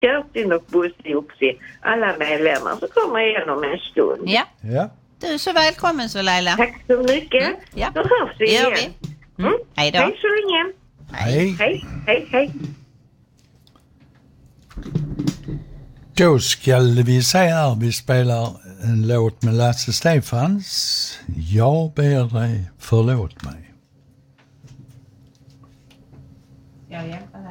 Kerstin och Bosse också, alla medlemmar, så kommer jag igen om en stund. Ja. Ja. Du är så välkommen så Laila. Tack så mycket. Ja. Då hörs vi Det gör igen. vi. Hej då. Hej så länge. Hej. Hej, hej, hej. Då ska vi säga här, vi spelar en låt med Lasse Stefans. Jag ber dig förlåt mig. Jag hjälper dig.